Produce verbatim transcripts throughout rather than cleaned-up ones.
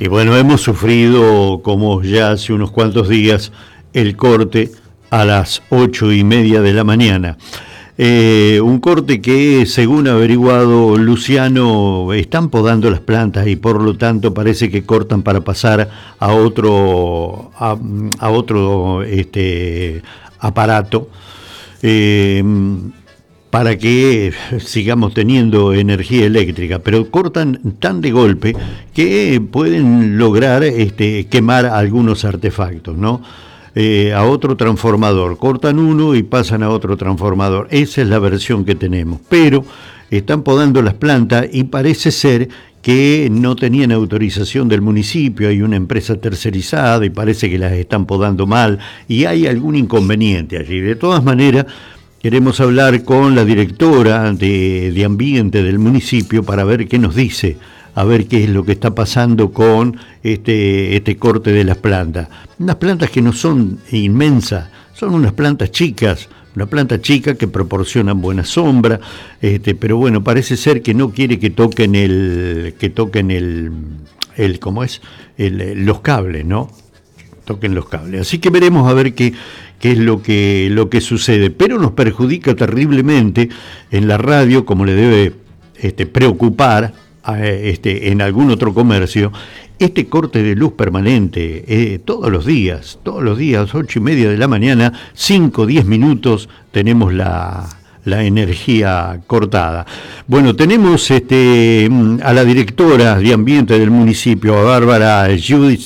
Y bueno, hemos sufrido, como ya hace unos cuantos días, el corte a las ocho y media de la mañana. Eh, un corte que, según ha averiguado Luciano, están podando las plantas y por lo tanto parece que cortan para pasar a otro, a, a otro este, aparato. Eh, para que sigamos teniendo energía eléctrica, pero cortan tan de golpe que pueden lograr este, quemar algunos artefactos, ¿no? Eh, a otro transformador, cortan uno y pasan a otro transformador. Esa es la versión que tenemos, pero están podando las plantas y parece ser que no tenían autorización del municipio, hay una empresa tercerizada y parece que las están podando mal y hay algún inconveniente allí. De todas maneras, queremos hablar con la directora de, de ambiente del municipio para ver qué nos dice, a ver qué es lo que está pasando con este, este corte de las plantas. Unas plantas que no son inmensas, son unas plantas chicas, una planta chica que proporcionan buena sombra, este, pero bueno, parece ser que no quiere que toquen el, que toquen el, el ¿cómo es? El, los cables, ¿no? Toquen los cables. Así que veremos a ver qué, qué es lo que, lo que sucede. Pero nos perjudica terriblemente en la radio, como le debe este, preocupar a, este, en algún otro comercio, este corte de luz permanente, eh, todos los días, todos los días, ocho y media de la mañana, cinco, diez minutos, tenemos la... la energía cortada. Bueno, tenemos este, a la directora de ambiente del municipio, a Bárbara Judith,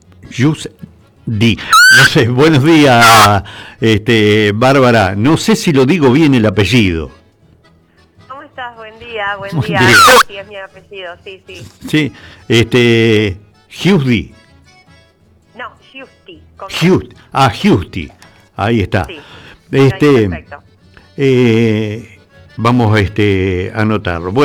Di. No sé, buenos días, este, Bárbara. No sé si lo digo bien el apellido. ¿Cómo estás? Buen día, buen, buen día. día. Sí, es mi apellido, sí, sí. Sí, este, Justi. No, Justi. Justi. Ah, Justi. Ahí está. Sí, este, perfecto. Eh, vamos a este, anotarlo. Bueno,